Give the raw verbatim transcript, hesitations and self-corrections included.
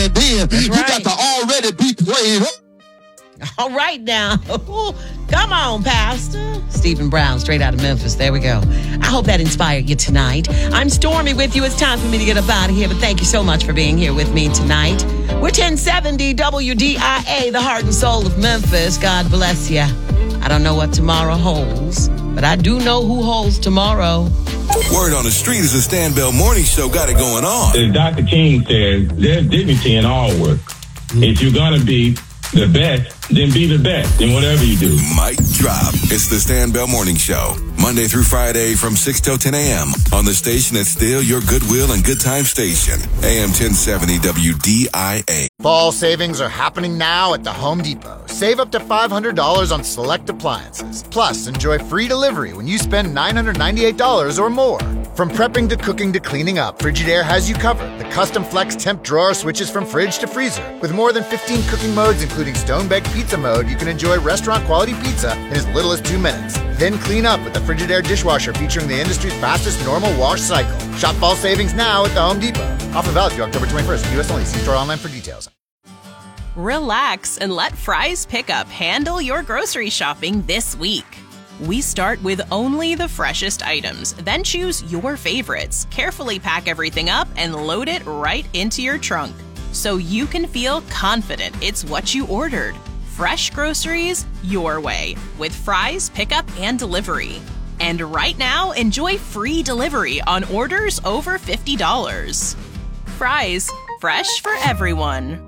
and then That's you right. got to already be prayed up. All right now. Come on, Pastor. Stephen Brown, straight out of Memphis. There we go. I hope that inspired you tonight. I'm Stormy with you. It's time for me to get up out of here, but thank you so much for being here with me tonight. We're ten seventy W D I A, the heart and soul of Memphis. God bless you. I don't know what tomorrow holds, but I do know who holds tomorrow. Word on the street is the Stan Bell Morning Show got it going on. As Doctor King says, there's dignity in all work. If you're going to be the best, then be the best in whatever you do. Mic drop. It's the Stan Bell Morning Show. Monday through Friday from six till ten a.m. on the station that's still your goodwill and good time station. A M ten seventy W D I A. Fall savings are happening now at the Home Depot. Save up to five hundred dollars on select appliances. Plus, enjoy free delivery when you spend nine hundred ninety-eight dollars or more. From prepping to cooking to cleaning up, Frigidaire has you covered. The custom flex temp drawer switches from fridge to freezer. With more than fifteen cooking modes, including stone baked pizza mode, you can enjoy restaurant quality pizza in as little as two minutes. Then clean up with the Frigidaire dishwasher featuring the industry's fastest normal wash cycle. Shop fall savings now at the Home Depot. Offer valid through October twenty-first. U S only. See store online for details. Relax and let Fry's Pickup handle your grocery shopping this week. We start with only the freshest items, then choose your favorites, carefully pack everything up, and load it right into your trunk, so you can feel confident it's what you ordered. Fresh groceries your way with Fry's Pickup and Delivery. And right now, enjoy free delivery on orders over fifty dollars. Fry's, fresh for everyone.